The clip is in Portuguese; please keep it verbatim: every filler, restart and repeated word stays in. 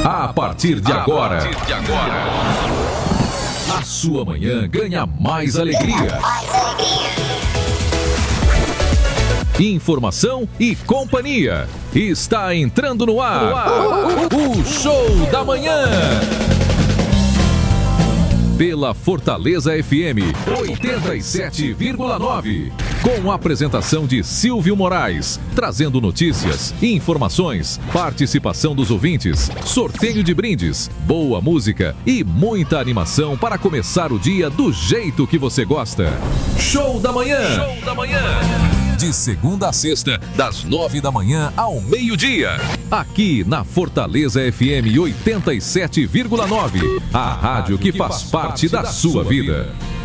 A partir de agora, a partir de agora, a sua manhã ganha mais alegria. Informação e companhia. Está entrando no ar, no ar. O Show da Manhã. Pela Fortaleza F M oitenta e sete vírgula nove. Com a apresentação de Silvio Moraes, trazendo notícias, informações, participação dos ouvintes, sorteio de brindes, boa música e muita animação para começar o dia do jeito que você gosta. Show da Manhã. Show da Manhã. De segunda a sexta, das nove da manhã ao meio-dia. Aqui na Fortaleza F M oitenta e sete vírgula nove. A rádio que faz parte da sua vida.